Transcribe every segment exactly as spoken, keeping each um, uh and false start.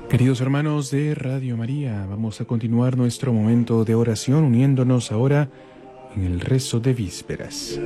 Queridos hermanos de Radio María, vamos a continuar nuestro momento de oración uniéndonos ahora en el rezo de vísperas.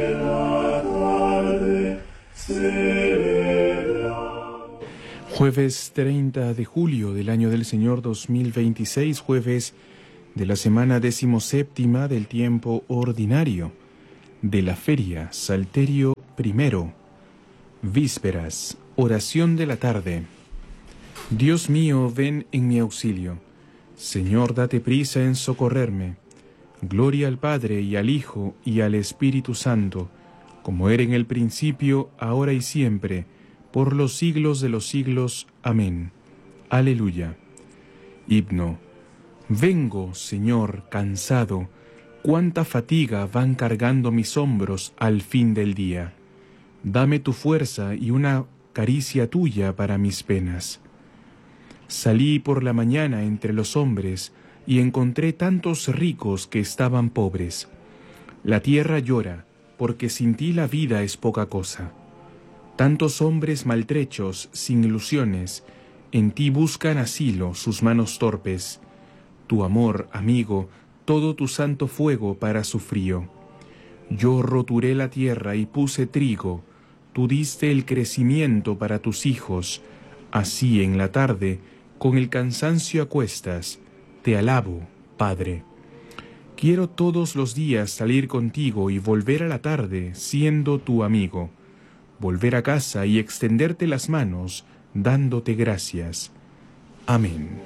Jueves treinta de julio del año del Señor dos mil veintiséis, jueves de la semana decimoséptima del tiempo ordinario de la feria Salterio primero, vísperas, oración de la tarde. Dios mío, ven en mi auxilio. Señor, date prisa en socorrerme. Gloria al Padre, y al Hijo, y al Espíritu Santo, como era en el principio, ahora y siempre, por los siglos de los siglos. Amén. Aleluya. Himno. Vengo, Señor, cansado. Cuánta fatiga van cargando mis hombros al fin del día. Dame tu fuerza y una caricia tuya para mis penas. Salí por la mañana entre los hombres y encontré tantos ricos que estaban pobres. La tierra llora, porque sin ti la vida es poca cosa. Tantos hombres maltrechos, sin ilusiones, en ti buscan asilo sus manos torpes. Tu amor, amigo, todo tu santo fuego para su frío. Yo roturé la tierra y puse trigo, tú diste el crecimiento para tus hijos. Así en la tarde, con el cansancio a cuestas, te alabo, Padre. Quiero todos los días salir contigo y volver a la tarde siendo tu amigo, volver a casa y extenderte las manos dándote gracias. Amén.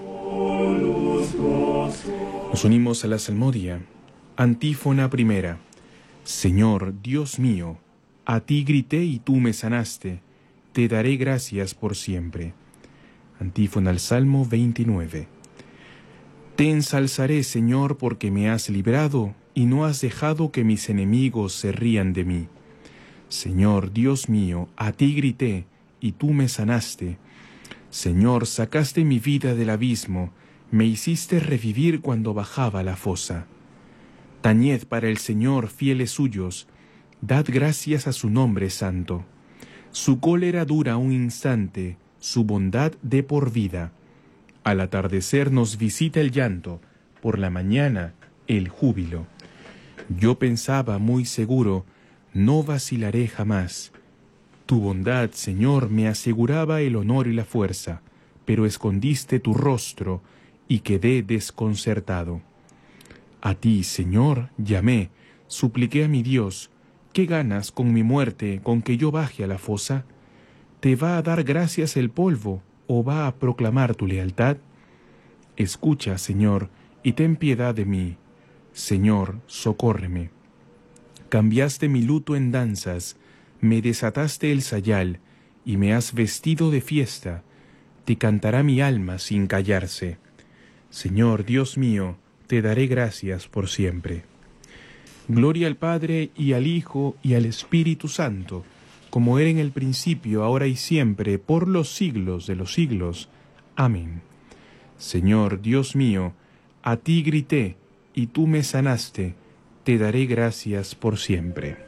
Nos unimos a la salmodia. Antífona primera. Señor, Dios mío, a ti grité y tú me sanaste, te daré gracias por siempre. Antífona al Salmo veintinueve. Te ensalzaré, Señor, porque me has librado y no has dejado que mis enemigos se rían de mí. Señor, Dios mío, a ti grité y tú me sanaste. Señor, sacaste mi vida del abismo, me hiciste revivir cuando bajaba la fosa. Tañed para el Señor, fieles suyos, dad gracias a su nombre santo. Su cólera dura un instante, su bondad de por vida. Al atardecer nos visita el llanto, por la mañana el júbilo. Yo pensaba muy seguro, no vacilaré jamás. Tu bondad, Señor, me aseguraba el honor y la fuerza, pero escondiste tu rostro y quedé desconcertado. A ti, Señor, llamé, supliqué a mi Dios. ¿Qué ganas con mi muerte, con que yo baje a la fosa? ¿Te va a dar gracias el polvo o va a proclamar tu lealtad? Escucha, Señor, y ten piedad de mí. Señor, socórreme. Cambiaste mi luto en danzas, me desataste el sayal y me has vestido de fiesta. Te cantará mi alma sin callarse. Señor, Dios mío, te daré gracias por siempre. Gloria al Padre, y al Hijo, y al Espíritu Santo, como era en el principio, ahora y siempre, por los siglos de los siglos. Amén. Señor, Dios mío, a ti grité, y tú me sanaste, te daré gracias por siempre.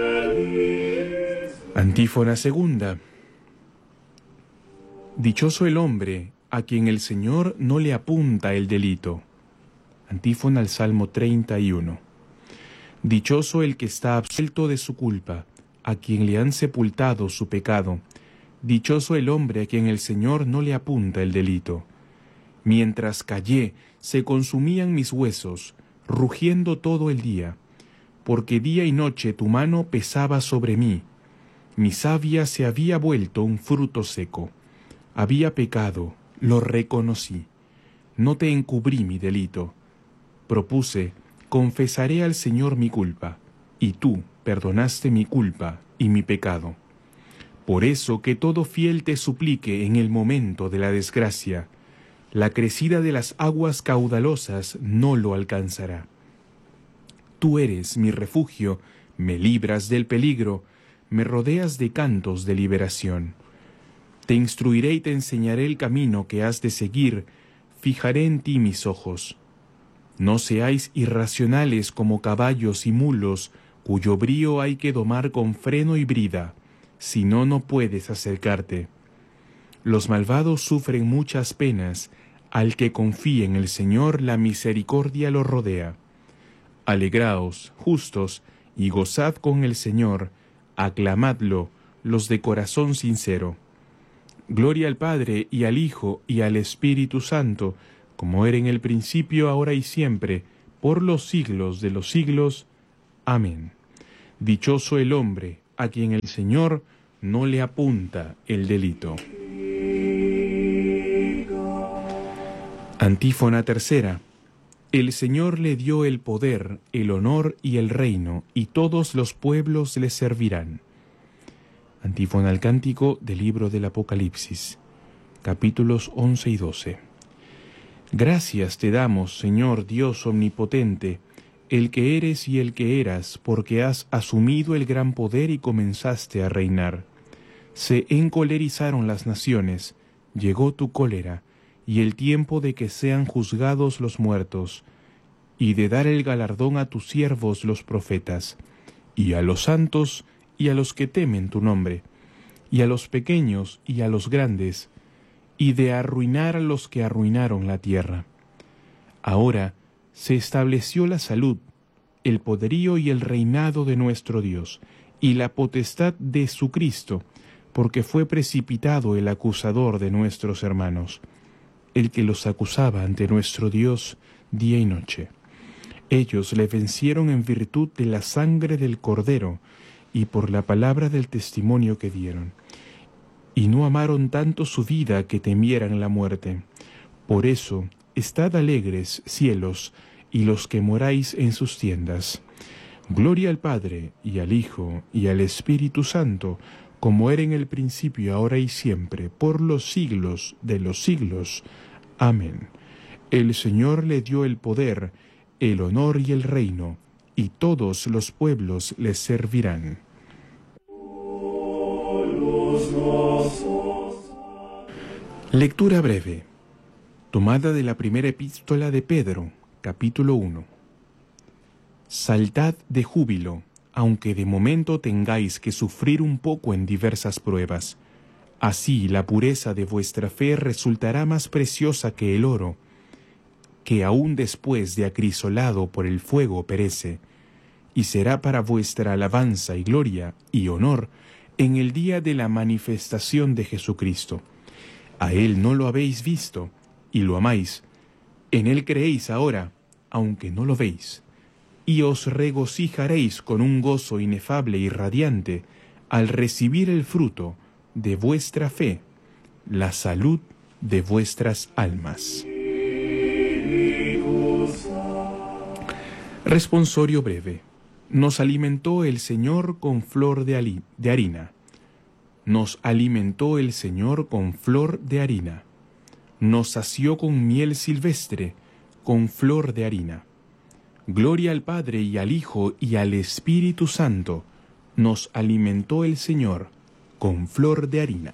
Antífona segunda. Dichoso el hombre a quien el Señor no le apunta el delito. Antífona al Salmo treinta y uno. Dichoso el que está absuelto de su culpa, a quien le han sepultado su pecado. Dichoso el hombre a quien el Señor no le apunta el delito. Mientras callé, se consumían mis huesos, rugiendo todo el día, porque día y noche tu mano pesaba sobre mí. Mi savia se había vuelto un fruto seco. Había pecado, lo reconocí. No te encubrí mi delito. Propuse, confesaré al Señor mi culpa, y tú perdonaste mi culpa y mi pecado. Por eso que todo fiel te suplique en el momento de la desgracia, la crecida de las aguas caudalosas no lo alcanzará. Tú eres mi refugio, me libras del peligro, me rodeas de cantos de liberación. Te instruiré y te enseñaré el camino que has de seguir, fijaré en ti mis ojos. No seáis irracionales como caballos y mulos, cuyo brío hay que domar con freno y brida, si no, no puedes acercarte. Los malvados sufren muchas penas, al que confía en el Señor la misericordia lo rodea. Alegraos, justos, y gozad con el Señor, aclamadlo, los de corazón sincero. Gloria al Padre, y al Hijo, y al Espíritu Santo, como era en el principio, ahora y siempre, por los siglos de los siglos. Amén. Dichoso el hombre a quien el Señor no le apunta el delito. Antífona tercera. El Señor le dio el poder, el honor y el reino, y todos los pueblos le servirán. Antífona al cántico del libro del Apocalipsis, capítulos once y doce. Gracias te damos, Señor Dios omnipotente, el que eres y el que eras, porque has asumido el gran poder y comenzaste a reinar. Se encolerizaron las naciones, llegó tu cólera, y el tiempo de que sean juzgados los muertos, y de dar el galardón a tus siervos los profetas, y a los santos y a los que temen tu nombre, y a los pequeños y a los grandes, y de arruinar a los que arruinaron la tierra. Ahora se estableció la salud, el poderío y el reinado de nuestro Dios, y la potestad de su Cristo, porque fue precipitado el acusador de nuestros hermanos, el que los acusaba ante nuestro Dios día y noche. Ellos le vencieron en virtud de la sangre del Cordero y por la palabra del testimonio que dieron. Y no amaron tanto su vida que temieran la muerte. Por eso, estad alegres, cielos, y los que moráis en sus tiendas. Gloria al Padre, y al Hijo, y al Espíritu Santo, como era en el principio, ahora y siempre, por los siglos de los siglos. Amén. El Señor le dio el poder, el honor y el reino, y todos los pueblos les servirán. Lectura breve, tomada de la primera epístola de Pedro, capítulo uno. Saltad de júbilo, aunque de momento tengáis que sufrir un poco en diversas pruebas. Así la pureza de vuestra fe resultará más preciosa que el oro, que aún después de acrisolado por el fuego perece, y será para vuestra alabanza y gloria y honor en el día de la manifestación de Jesucristo. A Él no lo habéis visto, y lo amáis. En Él creéis ahora, aunque no lo veis. Y os regocijaréis con un gozo inefable y radiante al recibir el fruto de vuestra fe, la salud de vuestras almas. Responsorio breve. Nos alimentó el Señor con flor de, ali, de harina. Nos alimentó el Señor con flor de harina. Nos sació con miel silvestre, con flor de harina. Gloria al Padre y al Hijo y al Espíritu Santo. Nos alimentó el Señor con flor de harina.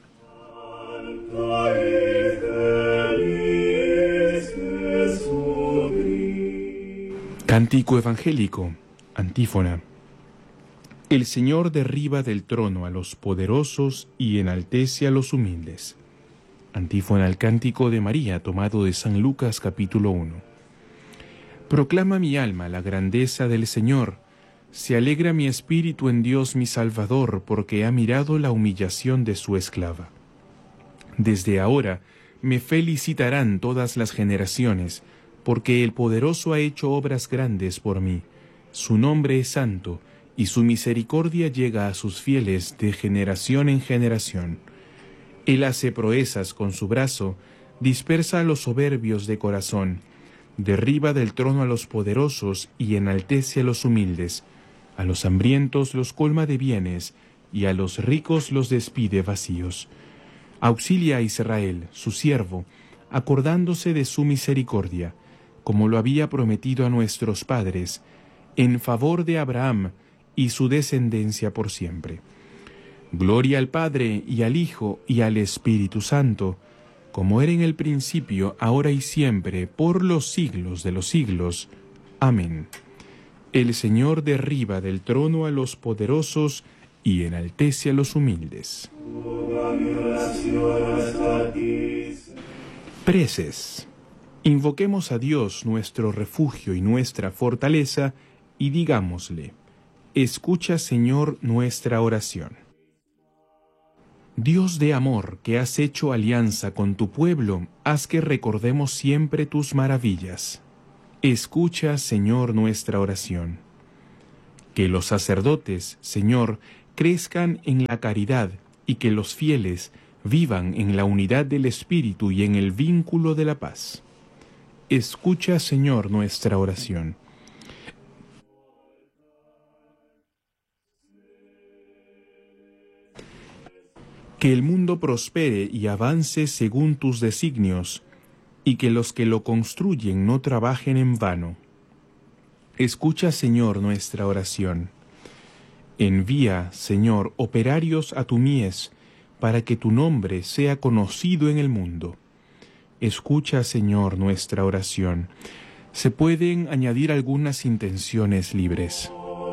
Cántico evangélico. Antífona. El Señor derriba del trono a los poderosos y enaltece a los humildes. Antífona al cántico de María, tomado de San Lucas capítulo uno. Proclama mi alma la grandeza del Señor. Se alegra mi espíritu en Dios mi Salvador, porque ha mirado la humillación de su esclava. Desde ahora me felicitarán todas las generaciones, porque el poderoso ha hecho obras grandes por mí. Su nombre es santo, y su misericordia llega a sus fieles de generación en generación. Él hace proezas con su brazo, dispersa a los soberbios de corazón, derriba del trono a los poderosos y enaltece a los humildes. A los hambrientos los colma de bienes, y a los ricos los despide vacíos. Auxilia a Israel, su siervo, acordándose de su misericordia, como lo había prometido a nuestros padres, en favor de Abraham y su descendencia por siempre. Gloria al Padre, y al Hijo, y al Espíritu Santo, como era en el principio, ahora y siempre, por los siglos de los siglos. Amén. El Señor derriba del trono a los poderosos y enaltece a los humildes. Preces. Invoquemos a Dios, nuestro refugio y nuestra fortaleza, y digámosle: escucha, Señor, nuestra oración. Dios de amor, que has hecho alianza con tu pueblo, haz que recordemos siempre tus maravillas. Escucha, Señor, nuestra oración. Que los sacerdotes, Señor, crezcan en la caridad y que los fieles vivan en la unidad del Espíritu y en el vínculo de la paz. Escucha, Señor, nuestra oración. Que el mundo prospere y avance según tus designios, y que los que lo construyen no trabajen en vano. Escucha, Señor, nuestra oración. Envía, Señor, operarios a tu mies, para que tu nombre sea conocido en el mundo. Escucha, Señor, nuestra oración. Se pueden añadir algunas intenciones libres.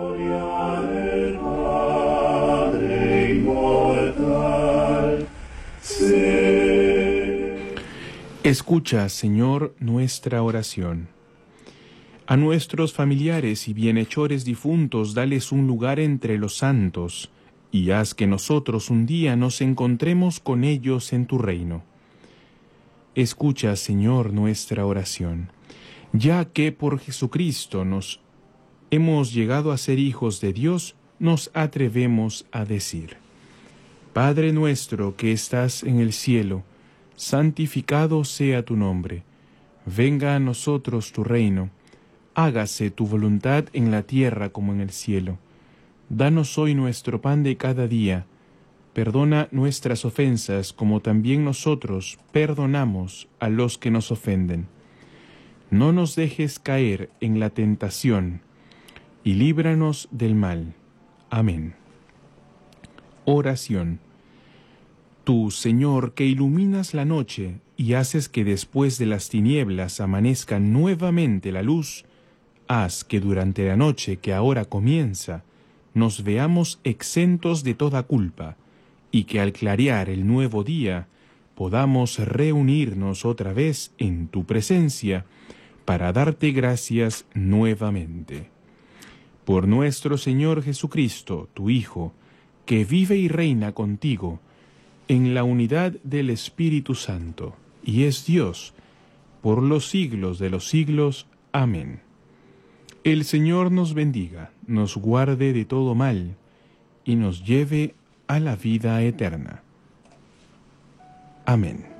Escucha, Señor, nuestra oración. A nuestros familiares y bienhechores difuntos dales un lugar entre los santos, y haz que nosotros un día nos encontremos con ellos en tu reino. Escucha, Señor, nuestra oración. Ya que por Jesucristo nos hemos llegado a ser hijos de Dios, nos atrevemos a decir: Padre nuestro que estás en el cielo, santificado sea tu nombre. Venga a nosotros tu reino. Hágase tu voluntad en la tierra como en el cielo. Danos hoy nuestro pan de cada día. Perdona nuestras ofensas como también nosotros perdonamos a los que nos ofenden. No nos dejes caer en la tentación y líbranos del mal. Amén. Oración. Tú, Señor, que iluminas la noche y haces que después de las tinieblas amanezca nuevamente la luz, haz que durante la noche que ahora comienza nos veamos exentos de toda culpa y que al clarear el nuevo día podamos reunirnos otra vez en tu presencia para darte gracias nuevamente. Por nuestro Señor Jesucristo, tu Hijo, que vive y reina contigo en la unidad del Espíritu Santo, y es Dios por los siglos de los siglos. Amén. El Señor nos bendiga, nos guarde de todo mal, y nos lleve a la vida eterna. Amén.